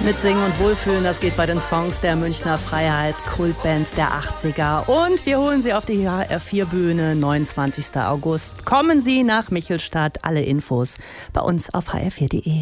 Mitsingen und Wohlfühlen, das geht bei den Songs der Münchner Freiheit, Kultband der 80er. Und wir holen Sie auf die HR4-Bühne, 29. August. Kommen Sie nach Michelstadt. Alle Infos bei uns auf hr4.de.